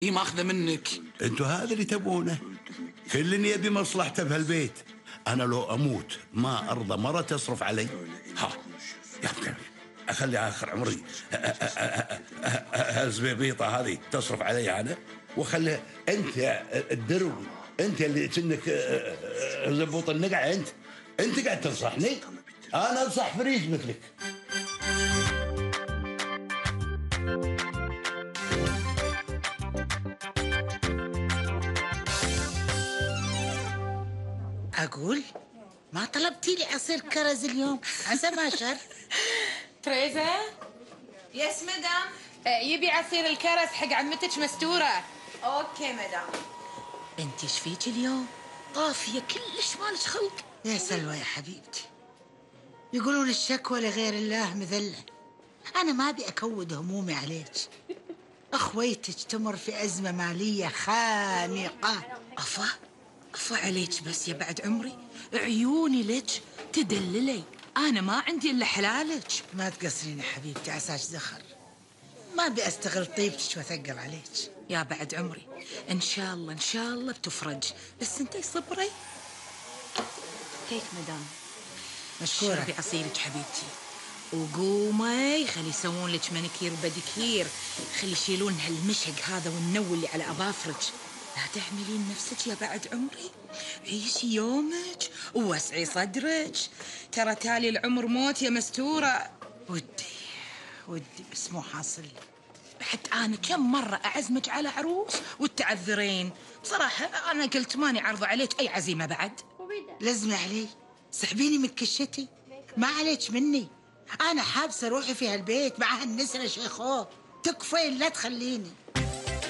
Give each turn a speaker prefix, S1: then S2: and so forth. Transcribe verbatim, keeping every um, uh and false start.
S1: هي ماخذه منك.
S2: انتوا هذا اللي تبونه، كل يبي مصلحته بهالبيت. انا لو اموت ما ارضى مره تصرف علي. ها يا ابني اخلي اخر عمري الزبيبيطه هذه تصرف علي انا، واخلي انت الدرو، انت اللي كأنك زبوط النقع، انت انت قاعد تنصحني. انا انصح فريج مثلك.
S3: أقول ما طلبتي لي عصير كرز اليوم؟ عسى ما شر.
S4: تريزا.
S5: يس مدام.
S4: يبي عصير الكرز حق عمتك مستورة.
S5: اوكي مدام.
S3: انت ايش فيك اليوم؟ طافية كلش مالك خلق. يا سلوى يا حبيبتي، يقولون الشكوى لغير الله مذلة. أنا ما أبي أكود همومي عليك. أخويتك تمر في أزمة مالية خانقة.
S6: أفا أفا عليك بس يا بعد عمري، عيوني لك تدللي، أنا ما عندي إلا حلالك.
S3: ما تقصرين يا حبيبتي، عساك زخر. ما أبي أستغل طيبتك وأثقل عليك.
S6: يا بعد عمري إن شاء الله إن شاء الله بتفرج، بس أنتي صبري. هيك مدام
S3: مشكورة.
S6: شربي عصيرك حبيبتي، وقومي خلي يسوون لك مانيكير وبديكير، خلي يشيلون هالمشق هذا والنو اللي على أظافرك. لا تحملين نفسك يا بعد عمري، عيشي يومك ووسعي صدرك، ترى تالي العمر موت يا مستورة.
S3: ودي ودي بس مو حاصل.
S6: بعد أنا كم مرة أعزمك على عروس وتعذرين. بصراحة أنا قلت ماني عارضة عليك أي عزيمة بعد.
S3: لازم علي سحبيني من كشتي، ما عليك مني. أنا حابسة روحي في هالبيت مع هالنسرة شيخوه، تكفين لا تخليني.